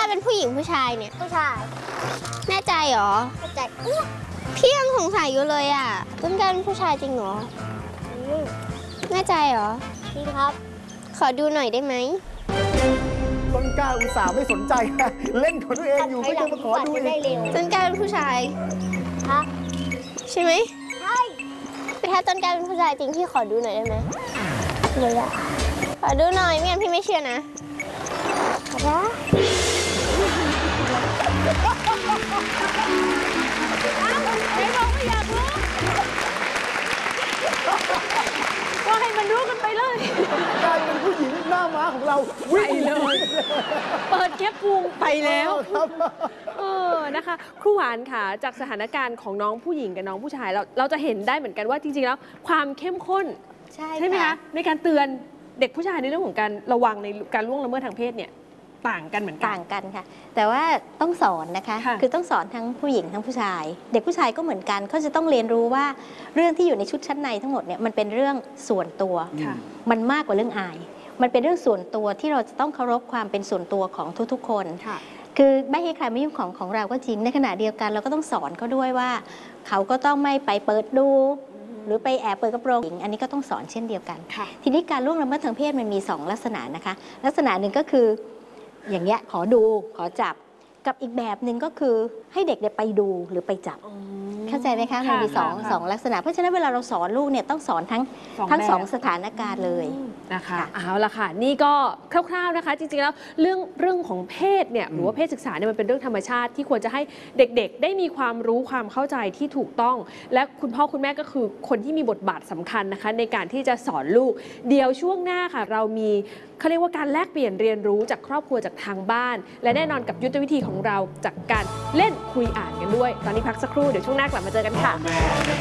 เป็นผู้หญิงผู้ชายเนี่ยผู้ชายแน่ใจเหรอแน่ใจพี่ยังสงสัยอยู่เลยอ่ะต้นกล้าเป็นผู้ชายจริงเหรอแน่ใจเหรอจริงครับขอดูหน่อยได้ไหมต้นกล้าอุตส่าห์ไม่สนใจนะเล่นของตัวเองอยู่ไม่ยังมาขอดูอีกต้นกล้าเป็นผู้ชายฮะใช่ไหมใช่แต่ถ้าต้นกล้าเป็นผู้ชายจริงพี่ขอดูหน่อยได้ไหมเลยอะขอดูหน่อยไม่งั้นพี่ไม่เชื่อนะขอได้ไหนบอกไม่อยากรู้ก็ให้มันรู้กันไปเลยกลายเป็นผู้หญิงหน้าม้าของเราวิ่งเลยเปิดแคปพุงไปแล้วครับนะคะครูหวานค่ะจากสถานการณ์ของน้องผู้หญิงกับน้องผู้ชายเราจะเห็นได้เหมือนกันว่าจริงๆแล้วความเข้มข้นใช่ไหมคะในการเตือนเด็กผู้ชายในเรื่องของการระวังในการล่วงละเมิดทางเพศเนี่ยต่างกันเหมือนกันต่างกันค่ะแต่ว่าต้องสอนนะคะคือต้องสอนทั้งผู้หญิงทั้งผู้ชายเด็กผู้ชายก็เหมือนกันเขาจะต้องเรียนรู้ว่าเรื่องที่อยู่ในชุดชั้นในทั้งหมดเนี่ยมันเป็นเรื่องส่วนตัวมันมากกว่าเรื่องอายมันเป็นเรื่องส่วนตัวที่เราจะต้องเคารพความเป็นส่วนตัวของทุกๆคนคือไม่ให้ใครไม่ยุ่งของเราก็จริงในขณะเดียวกันเราก็ต้องสอนเขาด้วยว่าเขาก็ต้องไม่ไปเปิดดูหรือไปแอบเปิดกระโปรงอันนี้ก็ต้องสอนเช่นเดียวกันทีนี้การล่วงละเมิดทางเพศมันมี2ลักษณะนะคะลักษณะหนึ่งก็คืออย่างเงี้ยขอดูขอจับกับอีกแบบหนึ่งก็คือให้เด็กไปดูหรือไปจับเข้าใจไหมคะมันมีสองลักษณะเพราะฉะนั้นเวลาเราสอนลูกเนี่ยต้องสอนทั้งสองสถานการณ์เลยนะคะเอาละค่ะนี่ก็คร่าวๆนะคะจริงๆแล้วเรื่องของเพศเนี่ยหรือว่าเพศศึกษาเนี่ยมันเป็นเรื่องธรรมชาติที่ควรจะให้เด็กๆได้มีความรู้ความเข้าใจที่ถูกต้องและคุณพ่อคุณแม่ก็คือคนที่มีบทบาทสำคัญนะคะในการที่จะสอนลูกเดี๋ยวช่วงหน้าค่ะเรามีเขาเรียกว่าการแลกเปลี่ยนเรียนรู้จากครอบครัวจากทางบ้านและแน่นอนกับยุทธวิธีของเราจากการเล่นคุยอ่านกันด้วยตอนนี้พักสักครู่เดี๋ยวช่วงหน้ากลับมาเจอกันค่ะ